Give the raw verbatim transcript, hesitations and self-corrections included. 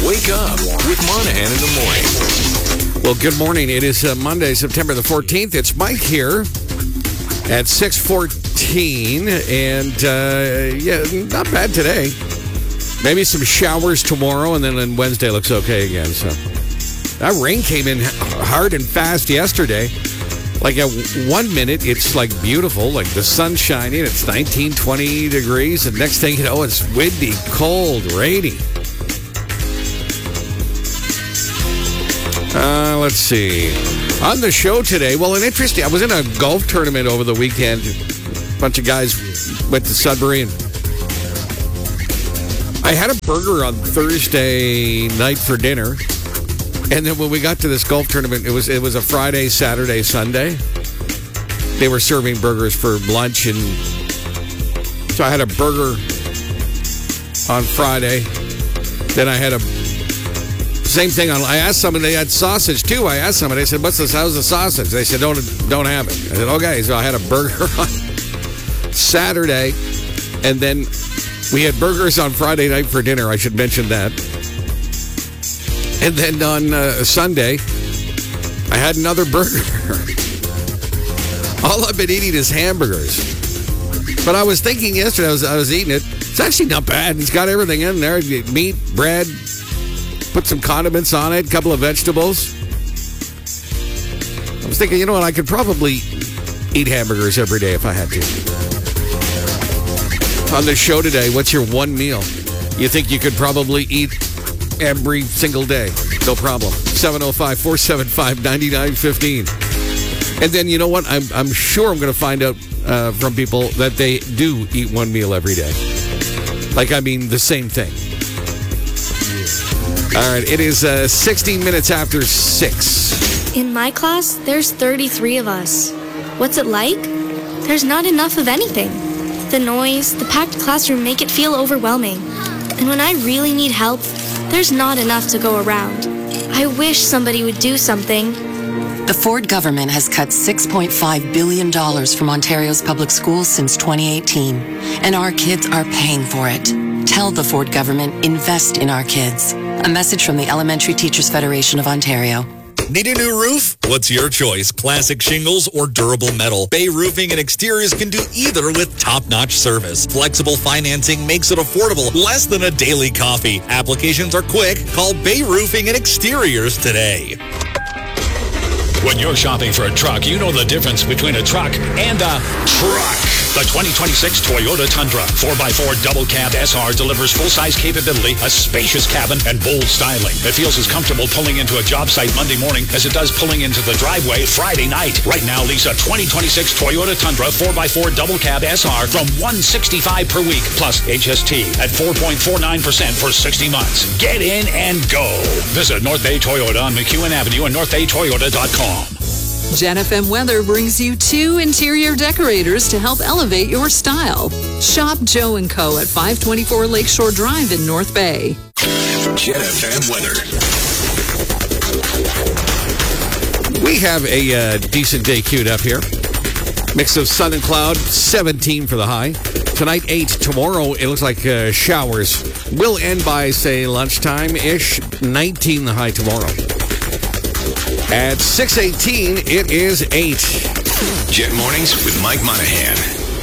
Wake up with Monahan in the morning. Well, good morning. It is uh, Monday, September the fourteenth. It's Mike here at six fourteen. And, uh, yeah, not bad today. Maybe some showers tomorrow, and then on Wednesday looks okay again. So that rain came in hard and fast yesterday. Like at one minute, it's like beautiful, like the sun's shining. It's nineteen, twenty degrees. And next thing you know, it's windy, cold, rainy. Uh, let's see. On the show today, well, an interesting, I was in a golf tournament over the weekend. A bunch of guys went to Sudbury, and I had a burger on Thursday night for dinner. And then when we got to this golf tournament, it was it was a Friday, Saturday, Sunday. They were serving burgers for lunch, and so I had a burger on Friday. Then I had a same thing on. I asked somebody, they had sausage too. I asked somebody, I said, "What's this? How's the sausage?" They said, "Don't don't have it." I said, "Okay." So I had a burger on Saturday, and then we had burgers on Friday night for dinner. I should mention that. And then on uh, Sunday, I had another burger. All I've been eating is hamburgers. But I was thinking yesterday, I was, I was eating it. It's actually not bad. It's got everything in there. Meat, bread, put some condiments on it, a couple of vegetables. I was thinking, you know what, I could probably eat hamburgers every day if I had to. On the show today, what's your one meal you think you could probably eat every single day? No problem. seven oh five, four seven five, nine nine one five. And then, you know what? I'm, I'm sure I'm going to find out uh, from people that they do eat one meal every day. Like, I mean, the same thing. All right. It is uh, sixteen minutes after six. In my class, there's thirty-three of us. What's it like? There's not enough of anything. The noise, the packed classroom make it feel overwhelming. And when I really need help, there's not enough to go around. I wish somebody would do something. The Ford government has cut six point five billion dollars from Ontario's public schools since twenty eighteen, and our kids are paying for it. Tell the Ford government, invest in our kids. A message from the Elementary Teachers Federation of Ontario. Need a new roof? What's your choice? Classic shingles or durable metal? Bay Roofing and Exteriors can do either with top-notch service. Flexible financing makes it affordable, less than a daily coffee. Applications are quick. Call Bay Roofing and Exteriors today. When you're shopping for a truck, you know the difference between a truck and a truck. The twenty twenty-six Toyota Tundra four by four double cab S R delivers full-size capability, a spacious cabin, and bold styling. It feels as comfortable pulling into a job site Monday morning as it does pulling into the driveway Friday night. Right now, lease a twenty twenty-six Toyota Tundra four by four double cab S R from one hundred sixty-five dollars per week, plus H S T at four point four nine percent for sixty months. Get in and go. Visit North Bay Toyota on McEwen Avenue and north bay toyota dot com. Gen F M Weather brings you two interior decorators to help elevate your style. Shop Joe and Co. at five twenty-four Lakeshore Drive in North Bay. Gen F M Weather. We have a uh, decent day queued up here. Mix of sun and cloud, seventeen for the high. Tonight, eight. Tomorrow, it looks like uh, showers. Will end by, say, lunchtime-ish. nineteen the high tomorrow. At six eighteen, it is eight. Jet Mornings with Mike Monahan.